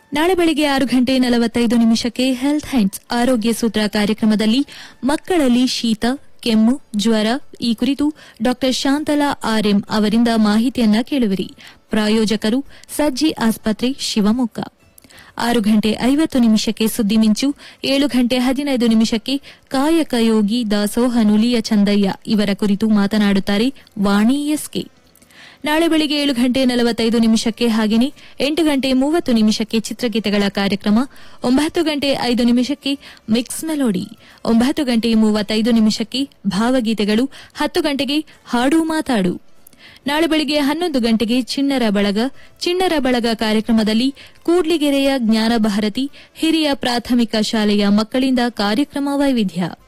ನಾಳೆ ಬೆಳಿಗ್ಗೆ 6:45 health hands ಆರೋಗ್ಯ ಸೂತ್ರ ಕಾರ್ಯಕ್ರಮದಲ್ಲಿ ಮಕ್ಕಳಲ್ಲಿ ಶೀತ, ಕೆಮ್ಮು, ಜ್ವರ ಈ ಕುರಿತು ಡಾ ಶಾಂತಲಾ ಆರ್ಎಂ ಅವರಿಂದ ಮಾಹಿತಿಯನ್ನ ಕೇಳುವಿರಿ. ಪ್ರಾಯೋಜಕರು ಸಜ್ಜಿ ಆಸ್ಪತ್ರೆ, ಶಿವಮೊಗ್ಗ. 6:50 ಸುದ್ದಿ ಮಿಂಚು, 7:15 ಕಾಯಕ ಯೋಗಿ ದಾಸೋಹ ನುಲಿಯ ಚಂದಯ್ಯ ಇವರ ಕುರಿತು ಮಾತನಾಡುತ್ತಾರೆ ವಾಣಿ ಎಸ್ಕೆ. ನಾಳೆ ಬೆಳಿಗ್ಗೆ 7:45 ಹಾಗೆಯೇ 8:30 ಚಿತ್ರಗೀತೆಗಳ ಕಾರ್ಯಕ್ರಮ, 9:05 ಮಿಕ್ಸ್ ಮೆಲೋಡಿ, 9:35 ಭಾವಗೀತೆಗಳು, 10 ಗಂಟೆಗೆ ಹಾಡು ಮಾತಾಡು. ನಾಳೆ ಬೆಳಿಗ್ಗೆ 11 ಗಂಟೆಗೆ ಚಿಣ್ಣರ ಬಳಗ ಕಾರ್ಯಕ್ರಮದಲ್ಲಿ ಕೂಡ್ಲಿಗೆರೆಯ ಜ್ಞಾನ ಭಾರತಿ ಹಿರಿಯ ಪ್ರಾಥಮಿಕ ಶಾಲೆಯ ಮಕ್ಕಳಿಂದ ಕಾರ್ಯಕ್ರಮ ವೈವಿಧ್ಯ.